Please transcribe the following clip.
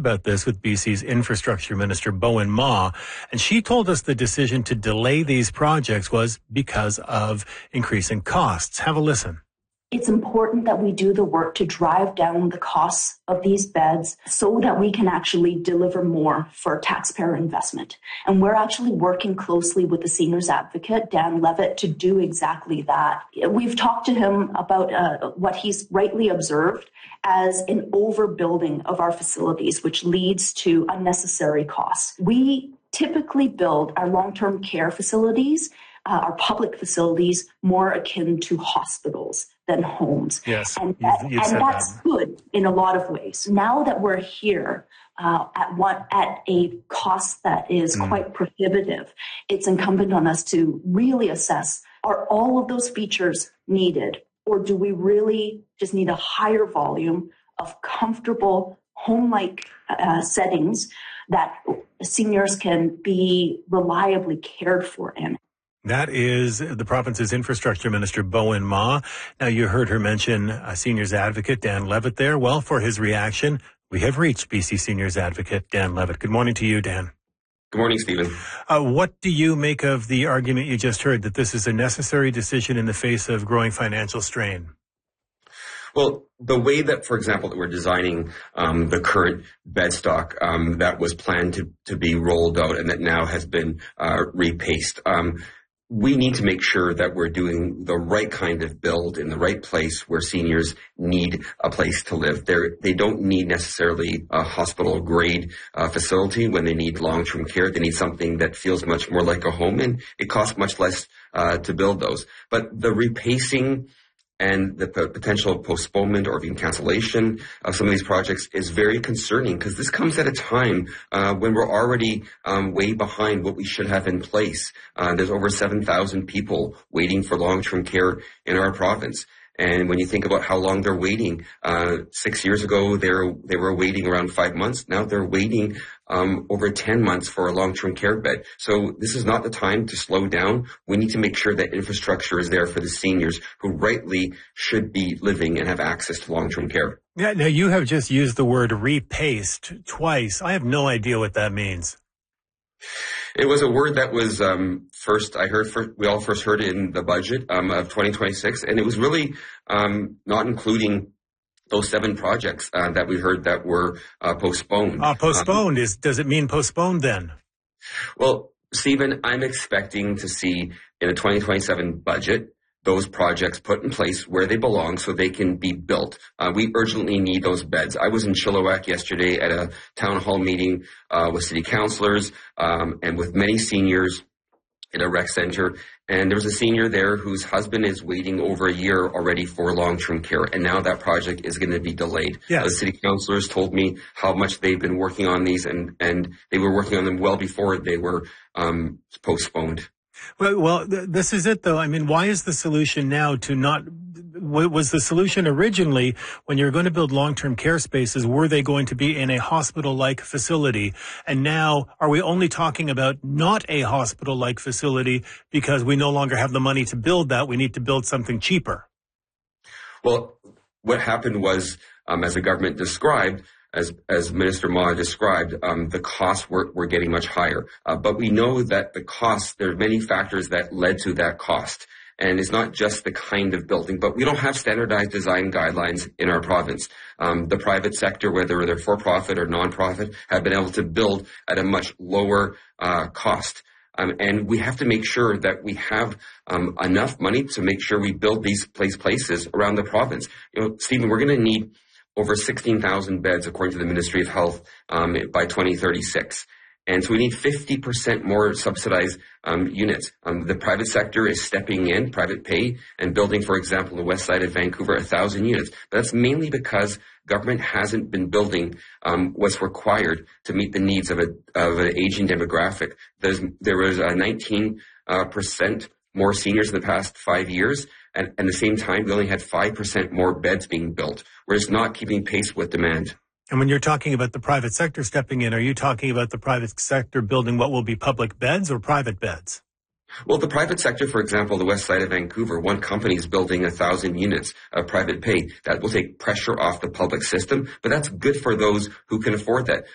about this with BC's Infrastructure Minister, Bowen Ma, and she told us the decision to delay these projects was because of increasing costs. Have a listen. It's important that we do the work to drive down the costs of these beds so that we can actually deliver more for taxpayer investment. And we're actually working closely with the seniors advocate, Dan Levitt, to do exactly that. We've talked to him about what he's rightly observed as an overbuilding of our facilities, which leads to unnecessary costs. We typically build our long-term care facilities, our public facilities, more akin to hospitals than homes. Yes, and that's good in a lot of ways. Now that we're here at a cost that is quite prohibitive, it's incumbent on us to really assess, are all of those features needed, or do we really just need a higher volume of comfortable home-like settings that seniors can be reliably cared for in? That is the province's Infrastructure Minister, Bowen Ma. Now, you heard her mention Seniors Advocate Dan Levitt there. Well, for his reaction, we have reached BC Seniors Advocate Dan Levitt. Good morning to you, Dan. Good morning, Stephen. What do you make of the argument you just heard that this is a necessary decision in the face of growing financial strain? Well, the way that, for example, that we're designing the current bed stock that was planned to be rolled out and that now has been repaced, we need to make sure that we're doing the right kind of build in the right place where seniors need a place to live. They don't need necessarily a hospital-grade facility when they need long-term care. They need something that feels much more like a home, and it costs much less to build those. But the repacing and the potential postponement or even cancellation of some of these projects is very concerning because this comes at a time when we're already way behind what we should have in place. There's over 7,000 people waiting for long-term care in our province. And when you think about how long they're waiting, 6 years ago, they were waiting around 5 months. Now they're waiting over 10 months for a long-term care bed. So this is not the time to slow down. We need to make sure that infrastructure is there for the seniors who rightly should be living and have access to long-term care. Yeah, now you have just used the word repaced twice. I have no idea what that means. It was a word that was we all first heard it in the budget of 2026, and it was really not including those 7 projects that we heard that were postponed. Postponed does it mean postponed then? Well, Stephen, I'm expecting to see in the 2027 budget those projects put in place where they belong so they can be built. We urgently need those beds. I was in Chilliwack yesterday at a town hall meeting with city councillors and with many seniors in a rec center. And there was a senior there whose husband is waiting over a year already for long-term care. And now that project is going to be delayed. Yes. The city councillors told me how much they've been working on these and they were working on them well before they were postponed. Well, this is it, though. I mean, why is the solution now to not... Was the solution originally, when you're going to build long-term care spaces, were they going to be in a hospital-like facility? And now, are we only talking about not a hospital-like facility because we no longer have the money to build that? We need to build something cheaper. Well, what happened was, as the government described, as Minister Ma described, the costs were getting much higher. But we know that the costs, there are many factors that led to that cost. And it's not just the kind of building, but we don't have standardized design guidelines in our province. The private sector, whether they're for-profit or non-profit, have been able to build at a much lower cost. And we have to make sure that we have enough money to make sure we build these places around the province. You know, Stephen, we're going to need over 16,000 beds, according to the Ministry of Health, by 2036. And so we need 50% more subsidized units. The private sector is stepping in, private pay, and building, for example, the west side of Vancouver, 1,000 units. But that's mainly because government hasn't been building what's required to meet the needs of an aging demographic. There was 19% more seniors in the past 5 years, and at the same time, we only had 5% more beds being built. We're just not keeping pace with demand. And when you're talking about the private sector stepping in, are you talking about the private sector building what will be public beds or private beds? Well, the private sector, for example, the west side of Vancouver, one company is building 1,000 units of private pay. That will take pressure off the public system, but that's good for those who can afford that.